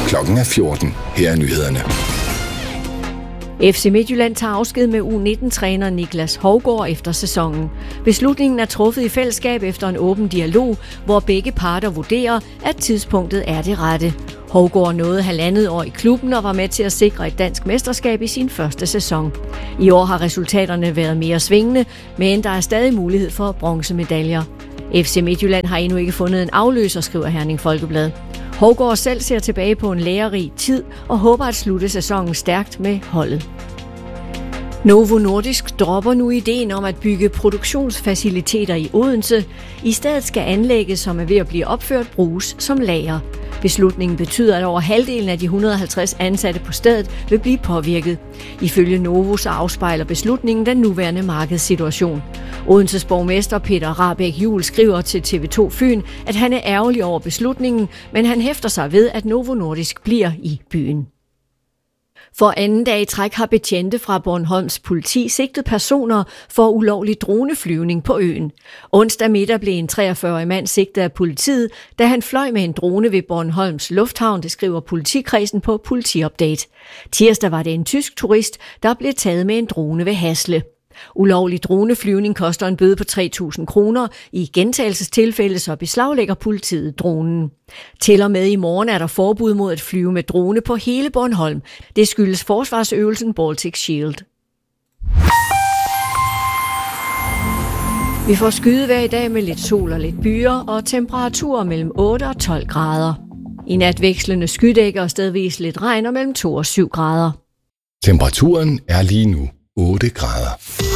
Klokken er 14. Her er nyhederne. FC Midtjylland tager afsked med U19-træner Niklas Hovgaard efter sæsonen. Beslutningen er truffet i fællesskab efter en åben dialog, hvor begge parter vurderer, at tidspunktet er det rette. Hovgaard nåede 1,5 år i klubben og var med til at sikre et dansk mesterskab i sin første sæson. I år har resultaterne været mere svingende, men der er stadig mulighed for bronzemedaljer. FC Midtjylland har endnu ikke fundet en afløser, skriver Herning Folkeblad. Hovgaard selv ser tilbage på en lærerig tid og håber at slutte sæsonen stærkt med holdet. Novo Nordisk dropper nu ideen om at bygge produktionsfaciliteter i Odense. I stedet skal anlægget, som er ved at blive opført, bruges som lager. Beslutningen betyder, at over halvdelen af de 150 ansatte på stedet vil blive påvirket. Ifølge Novo så afspejler beslutningen den nuværende markedssituation. Odenses borgmester Peter Rahbæk Juhl skriver til TV2 Fyn, at han er ærgerlig over beslutningen, men han hæfter sig ved, at Novo Nordisk bliver i byen. For anden dag i træk har betjente fra Bornholms politi sigtet personer for ulovlig droneflyvning på øen. Onsdag middag blev en 43-årig mand sigtet af politiet, da han fløj med en drone ved Bornholms Lufthavn, det skriver politikredsen på Politiupdate. Tirsdag var det en tysk turist, der blev taget med en drone ved Hasle. Ulovlig droneflyvning koster en bøde på 3.000 kroner. I gentagelsestilfælde så beslaglægger politiet dronen. Til og med i morgen er der forbud mod at flyve med drone på hele Bornholm. Det skyldes forsvarsøvelsen Baltic Shield. Vi får skydevejr i dag med lidt sol og lidt byer og temperaturer mellem 8 og 12 grader. I nat vekslende skydækker og stedvis lidt regn og mellem 2 og 7 grader. Temperaturen er lige nu 8 grader.